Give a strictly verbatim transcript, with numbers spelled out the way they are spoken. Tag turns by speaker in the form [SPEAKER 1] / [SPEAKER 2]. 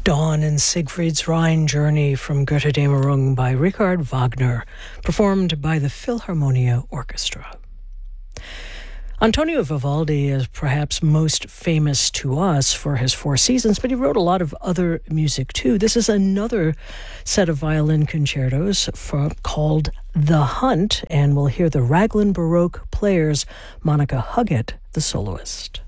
[SPEAKER 1] Dawn in Siegfried's Rhine Journey from Götterdämmerung by Richard Wagner, performed by the Philharmonia Orchestra. Antonio Vivaldi is perhaps most famous to us for his Four Seasons, but he wrote a lot of other music too. This is another set of violin concertos for, called The Hunt, and we'll hear the Raglan Baroque players, Monica Huggett, the soloist.